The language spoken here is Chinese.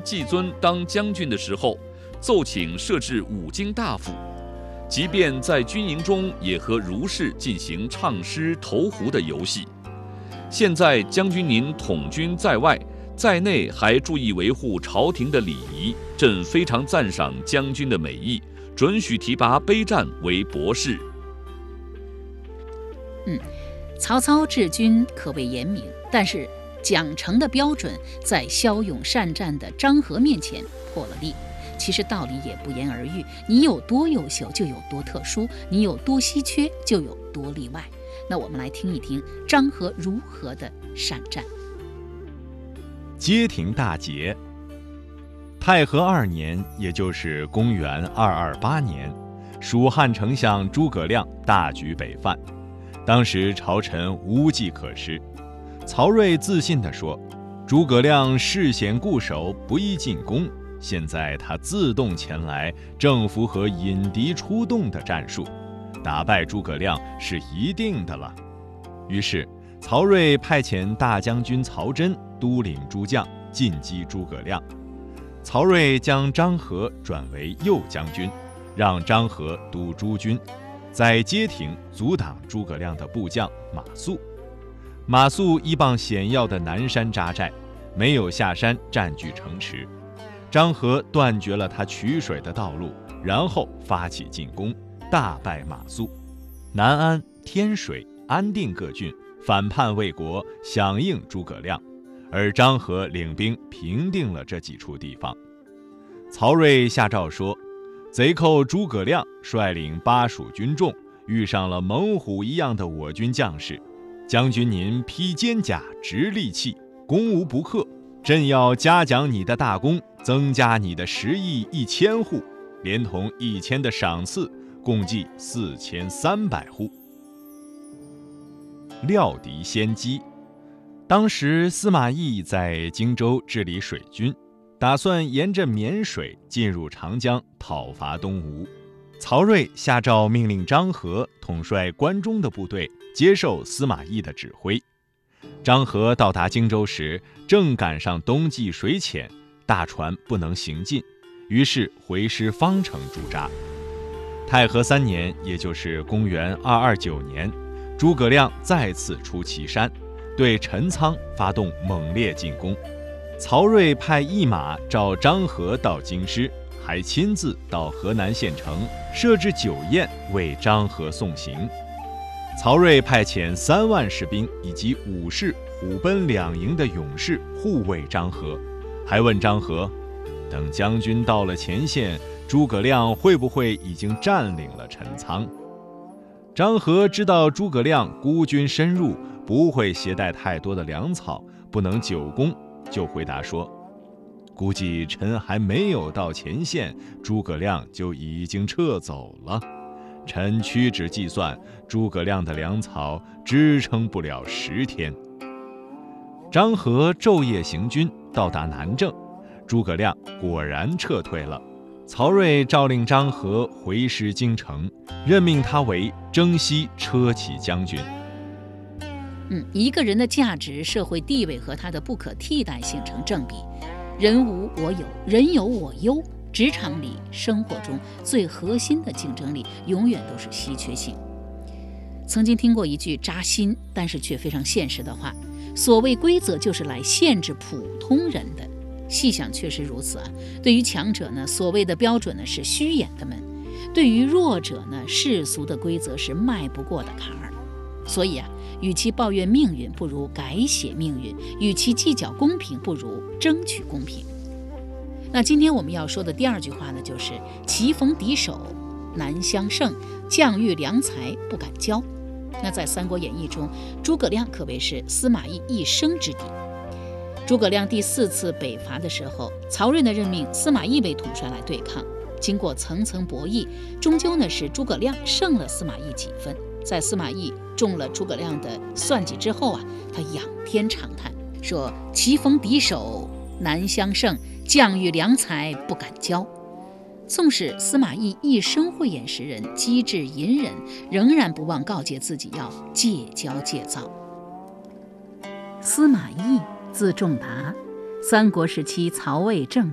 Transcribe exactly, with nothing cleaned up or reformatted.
季尊当将军的时候，奏请设置五经大府，即便在军营中也和儒士进行唱诗投壶的游戏。现在将军您统军在外，在内还注意维护朝廷的礼仪，朕非常赞赏将军的美意，准许提拔卑战为博士。 嗯，曹操治军可谓严明，但是奖惩的标准在骁勇善战的张合面前破了例。其实道理也不言而喻，你有多优秀就有多特殊，你有多稀缺就有多例外。那我们来听一听张合如何的善战。 街亭大捷。太和二年，也就是公元二二八年，蜀汉丞相诸葛亮大举北犯，当时朝臣无计可施。曹睿自信地说，诸葛亮事先固守，不宜进攻，现在他自动前来，正符合引敌出动的战术，打败诸葛亮是一定的了。于是曹睿派遣大将军曹真督领诸将进击诸葛亮。曹睿将张合转为右将军，让张合督诸军，在街亭阻挡诸葛亮的部将马谡。马谡依傍险要的南山扎寨，没有下山占据城池。张合断绝了他取水的道路，然后发起进攻，大败马谡。南安、天水、安定各郡反叛魏国，响应诸葛亮，而张合领兵平定了这几处地方。曹睿下诏说，贼寇诸葛亮率领巴蜀军众，遇上了猛虎一样的我军将士，将军您披坚甲，执利器，攻无不克，朕要嘉奖你的大功，增加你的食邑一千户，连同一千的赏赐，共计四千三百户。料敌先机。当时司马懿在荆州治理水军，打算沿着沔水进入长江，讨伐东吴。曹睿下诏命令张合统帅关中的部队，接受司马懿的指挥。张合到达荆州时，正赶上冬季水浅，大船不能行进，于是回师方城驻扎。太和三年，也就是公元二二九年，诸葛亮再次出祁山，对陈仓发动猛烈进攻。曹睿派一马召张合到京师，还亲自到河南县城设置酒宴为张合送行。曹睿派遣三万士兵以及武士虎贲两营的勇士护卫张合，还问张合，等将军到了前线，诸葛亮会不会已经占领了陈仓？张合知道诸葛亮孤军深入，不会携带太多的粮草，不能久攻，就回答说，估计臣还没有到前线，诸葛亮就已经撤走了。臣屈指计算，诸葛亮的粮草支撑不了十天。张合昼夜行军，到达南郑，诸葛亮果然撤退了。曹睿诏令张合回师京城，任命他为征西车骑将军。 嗯，一个人的价值、社会地位和他的不可替代性成正比。人无我有，人有我优。职场里、生活中最核心的竞争力，永远都是稀缺性。曾经听过一句扎心，但是却非常现实的话：所谓规则，就是来限制普通人的。细想，确实如此啊。对于强者呢，所谓的标准呢是虚掩的门；对于弱者呢，世俗的规则是迈不过的坎儿。所以啊，与其抱怨命运，不如改写命运；与其计较公平，不如争取公平。那今天我们要说的第二句话呢，就是棋逢敌手难相胜，将遇良才不敢交。那在《三国演义》中，诸葛亮可谓是司马懿一生之敌。诸葛亮第四次北伐的时候，曹睿呢任命司马懿为统帅来对抗，经过层层博弈，终究呢是诸葛亮胜了司马懿几分。在司马懿中了诸葛亮的算计之后啊，他仰天长叹，说棋逢敌手难相胜，将遇良才不敢交。纵使司马懿一生慧眼识人，机智隐忍，仍然不忘告诫自己要戒骄戒躁。司马懿字仲达，三国时期曹魏正